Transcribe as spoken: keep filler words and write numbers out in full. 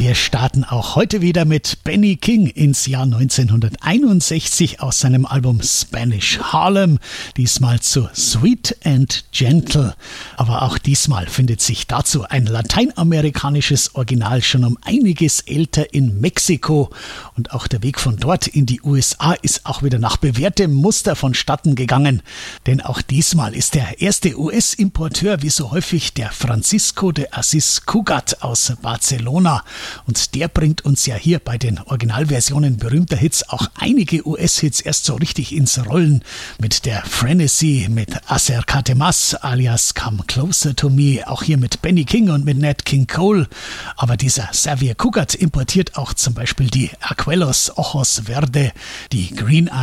Wir starten auch heute wieder mit Benny King ins Jahr neunzehnhunderteinundsechzig aus seinem Album Spanish Harlem, diesmal zu Sweet and Gentle. Aber auch diesmal findet sich dazu ein lateinamerikanisches Original schon um einiges älter in Mexiko. Und auch der Weg von dort in die U S A ist auch wieder nach bewährtem Muster vonstatten gegangen. Denn auch diesmal ist der erste U S-Importeur wie so häufig der Francisco de Assis Cugat aus Barcelona. Und der bringt uns ja hier bei den Originalversionen berühmter Hits auch einige U S-Hits erst so richtig ins Rollen. Mit der Frenesy, mit Acércate Más alias Come Closer to Me, auch hier mit Benny King und mit Nat King Cole. Aber dieser Xavier Cugat importiert auch zum Beispiel die Abuelos Ojos Verde, die Green